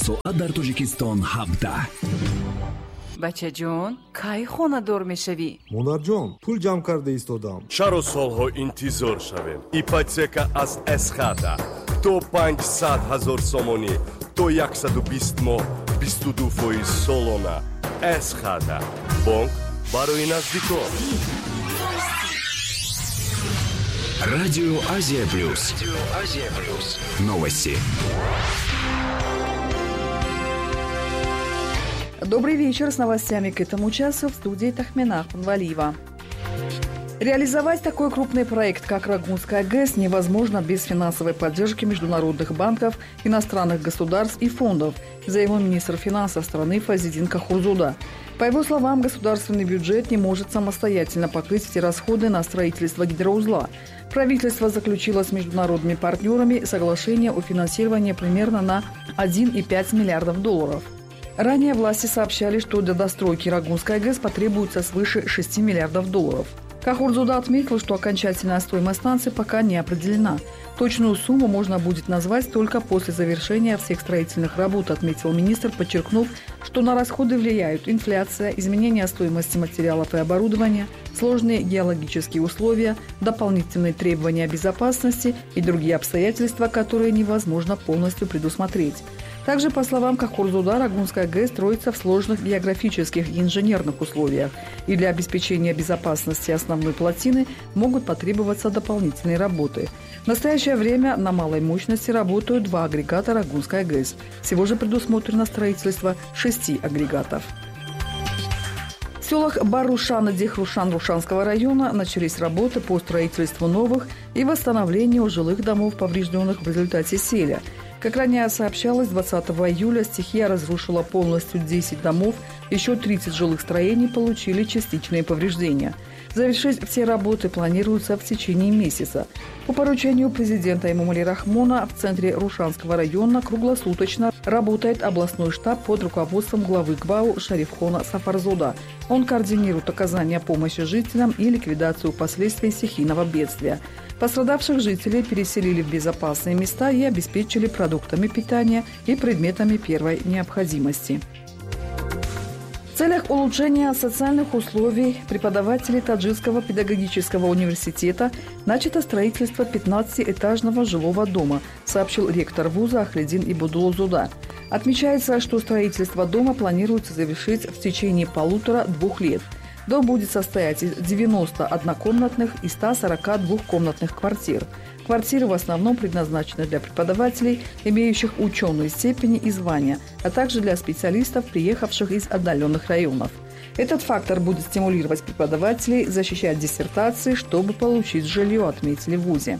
соат дар Тоҷикистон 17. бачаҷон, кай хонадор мешавӣ? монарҷон, пул ҷамъ карда истодам. чаро солҳо интизор шавем? ипотека аз эсхата то 500 000 сомонӣ то 120 моҳ 22% солона. эсхата бонк барои наздикон. Радио Азия Плюс. Новости. Добрый вечер. С новостями к этому часу в студии Тахмина Хунвалиева. Реализовать такой крупный проект, как Рагунская ГЭС, невозможно без финансовой поддержки международных банков, иностранных государств и фондов, заявил министр финансов страны Фазидин Кахурзуда. По его словам, государственный бюджет не может самостоятельно покрыть все расходы на строительство гидроузла. Правительство заключило с международными партнерами соглашение о финансировании примерно на $1,5 миллиарда. Ранее власти сообщали, что для достройки Рагунской ГЭС потребуется свыше $6 миллиардов. Кахурзуда отметил, что окончательная стоимость станции пока не определена. Точную сумму можно будет назвать только после завершения всех строительных работ, отметил министр, подчеркнув, что на расходы влияют инфляция, изменение стоимости материалов и оборудования, сложные геологические условия, дополнительные требования безопасности и другие обстоятельства, которые невозможно полностью предусмотреть. Также, по словам Кахурзуда, Рагунская ГЭС строится в сложных географических и инженерных условиях, и для обеспечения безопасности основной плотины могут потребоваться дополнительные работы. В настоящее время на малой мощности работают 2 агрегата Рагунской ГЭС. Всего же предусмотрено строительство 6 агрегатов. В селах Барушан и Дехрушан Рушанского района начались работы по строительству новых и восстановлению жилых домов, поврежденных в результате селя. Как ранее сообщалось, 20 июля стихия разрушила полностью 10 домов, еще 30 жилых строений получили частичные повреждения. Завершить все работы планируется в течение месяца. По поручению президента Эмомали Рахмона в центре Рушанского района круглосуточно работает областной штаб под руководством главы ГБАУ Шарифхона Сафарзода. Он координирует оказание помощи жителям и ликвидацию последствий стихийного бедствия. Пострадавших жителей переселили в безопасные места и обеспечили продуктами питания и предметами первой необходимости. В целях улучшения социальных условий преподавателей Таджикского педагогического университета начато строительство 15-этажного жилого дома, сообщил ректор вуза Ахледин Ибудулозуда. Отмечается, что строительство дома планируется завершить в течение 1,5-2 лет. Дом будет состоять из 90 однокомнатных и 142 комнатных квартир. Квартиры в основном предназначены для преподавателей, имеющих ученые степени и звания, а также для специалистов, приехавших из отдаленных районов. Этот фактор будет стимулировать преподавателей защищать диссертации, чтобы получить жилье, отметили в вузе.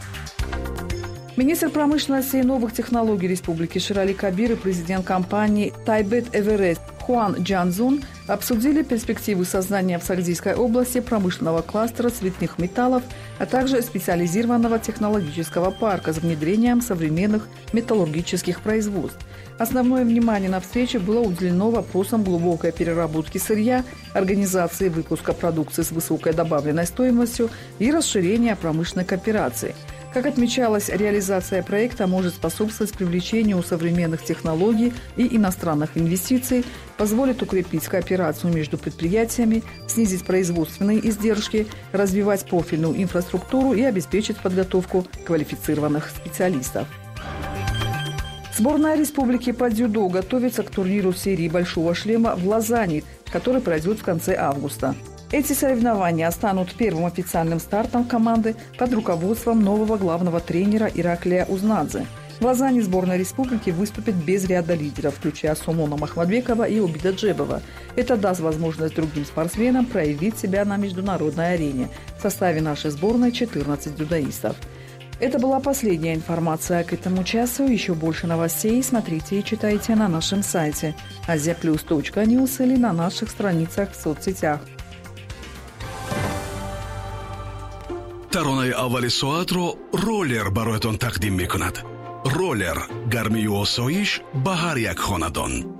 Министр промышленности и новых технологий Республики Ширали Кабир и президент компании Тайбет Эверест Хуан Джанзун обсудили перспективы создания в Сагдийской области промышленного кластера цветных металлов, а также специализированного технологического парка с внедрением современных металлургических производств. Основное внимание на встрече было уделено вопросам глубокой переработки сырья, организации выпуска продукции с высокой добавленной стоимостью и расширения промышленной кооперации. Как отмечалось, реализация проекта может способствовать привлечению современных технологий и иностранных инвестиций, позволит укрепить кооперацию между предприятиями, снизить производственные издержки, развивать профильную инфраструктуру и обеспечить подготовку квалифицированных специалистов. Сборная республики по дзюдо готовится к турниру серии «Большого шлема» в Лозанне, который пройдет в конце августа. Эти соревнования станут первым официальным стартом команды под руководством нового главного тренера Ираклия Узнадзе. В Лозанне сборная республики выступит без ряда лидеров, включая Сумона Махмадбекова и Убида Джебова. Это даст возможность другим спортсменам проявить себя на международной арене. В составе нашей сборной 14 дзюдоистов. Это была последняя информация к этому часу. Еще больше новостей смотрите и читайте на нашем сайте aziaplus.news или на наших страницах в соцсетях. таронаи аввали соатро роллер бароятон тақдим мекунад. роллер гармию осоиш ба ҳар як хонадон.